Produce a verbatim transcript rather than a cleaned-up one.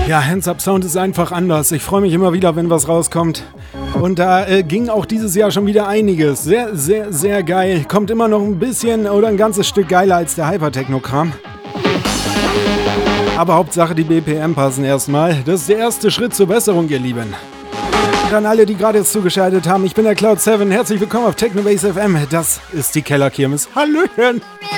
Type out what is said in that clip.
Ja, Hands Up Sound ist einfach anders. Ich freue mich immer wieder, wenn was rauskommt. Und da äh, ging auch dieses Jahr schon wieder einiges. Sehr, sehr, sehr geil. Kommt immer noch ein bisschen oder ein ganzes Stück geiler als der Hypertechno-Kram. Aber Hauptsache die B P M passen erstmal. Das ist der erste Schritt zur Besserung, ihr Lieben. Und an alle, die gerade jetzt zugeschaltet haben, ich bin der Cloud sieben. Herzlich willkommen auf Technobase F M. Das ist die Kellerkirmes. Hallöchen!